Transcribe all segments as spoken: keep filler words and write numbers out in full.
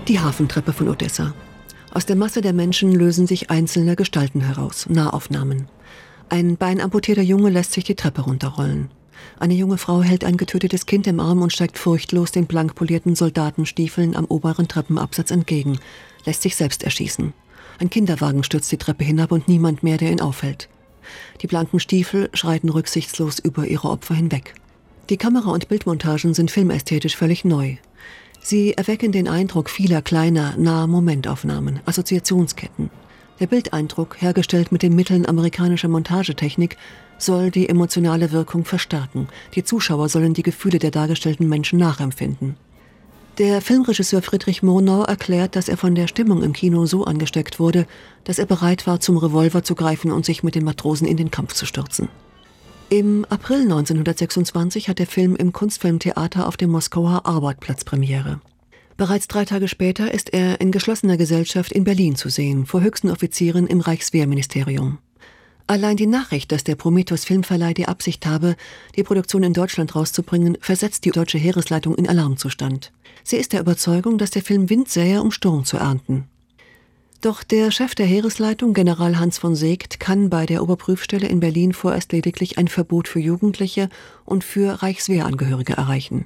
Die Hafentreppe von Odessa. Aus der Masse der Menschen lösen sich einzelne Gestalten heraus, Nahaufnahmen. Ein beinamputierter Junge lässt sich die Treppe runterrollen. Eine junge Frau hält ein getötetes Kind im Arm und steigt furchtlos den blank polierten Soldatenstiefeln am oberen Treppenabsatz entgegen, lässt sich selbst erschießen. Ein Kinderwagen stürzt die Treppe hinab und niemand mehr, der ihn aufhält. Die blanken Stiefel schreiten rücksichtslos über ihre Opfer hinweg. Die Kamera- und Bildmontagen sind filmästhetisch völlig neu. Sie erwecken den Eindruck vieler kleiner, naher Momentaufnahmen, Assoziationsketten. Der Bildeindruck, hergestellt mit den Mitteln amerikanischer Montagetechnik, soll die emotionale Wirkung verstärken. Die Zuschauer sollen die Gefühle der dargestellten Menschen nachempfinden. Der Filmregisseur Friedrich Murnau erklärt, dass er von der Stimmung im Kino so angesteckt wurde, dass er bereit war, zum Revolver zu greifen und sich mit den Matrosen in den Kampf zu stürzen. Im April neunzehnhundertsechsundzwanzig hat der Film im Kunstfilmtheater auf dem Moskauer Arbatplatz Premiere. Bereits drei Tage später ist er in geschlossener Gesellschaft in Berlin zu sehen, vor höchsten Offizieren im Reichswehrministerium. Allein die Nachricht, dass der Prometheus Filmverleih die Absicht habe, die Produktion in Deutschland rauszubringen, versetzt die deutsche Heeresleitung in Alarmzustand. Sie ist der Überzeugung, dass der Film Wind sähe, um Sturm zu ernten. Doch der Chef der Heeresleitung, General Hans von Seeckt, kann bei der Oberprüfstelle in Berlin vorerst lediglich ein Verbot für Jugendliche und für Reichswehrangehörige erreichen.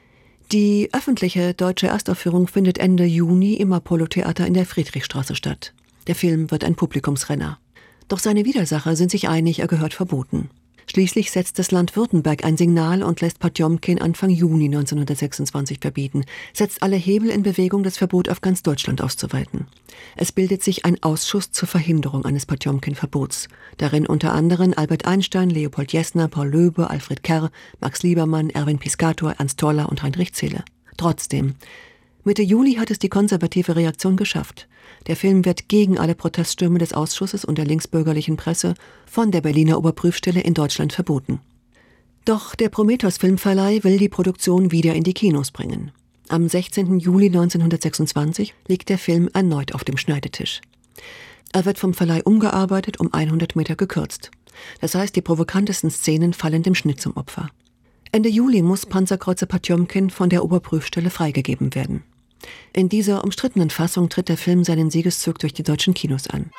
Die öffentliche deutsche Erstaufführung findet Ende Juni im Apollo-Theater in der Friedrichstraße statt. Der Film wird ein Publikumsrenner. Doch seine Widersacher sind sich einig, er gehört verboten. Schließlich setzt das Land Württemberg ein Signal und lässt Potjomkin Anfang Juni neunzehnhundertsechsundzwanzig verbieten, setzt alle Hebel in Bewegung, das Verbot auf ganz Deutschland auszuweiten. Es bildet sich ein Ausschuss zur Verhinderung eines Potjomkin-Verbots. Darin unter anderem Albert Einstein, Leopold Jessner, Paul Löbe, Alfred Kerr, Max Liebermann, Erwin Piscator, Ernst Toller und Heinrich Zehle. Trotzdem, Mitte Juli hat es die konservative Reaktion geschafft. Der Film wird gegen alle Proteststürme des Ausschusses und der linksbürgerlichen Presse von der Berliner Oberprüfstelle in Deutschland verboten. Doch der Prometheus Filmverleih will die Produktion wieder in die Kinos bringen. Am sechzehnten Juli neunzehnhundertsechsundzwanzig liegt der Film erneut auf dem Schneidetisch. Er wird vom Verleih umgearbeitet, um hundert Meter gekürzt. Das heißt, die provokantesten Szenen fallen dem Schnitt zum Opfer. Ende Juli muss Panzerkreuzer Potjomkin von der Oberprüfstelle freigegeben werden. In dieser umstrittenen Fassung tritt der Film seinen Siegeszug durch die deutschen Kinos an.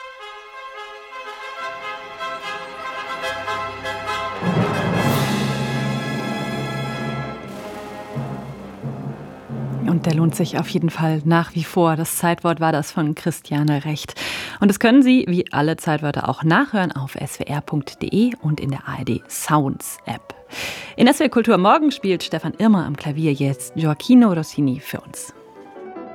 Und der lohnt sich auf jeden Fall nach wie vor. Das Zeitwort war das von Christiane Recht. Und das können Sie, wie alle Zeitwörter, auch nachhören auf s w r punkt d e und in der A R D Sounds App. In S W R Kultur morgen spielt Stefan Irmer am Klavier jetzt Gioacchino Rossini für uns.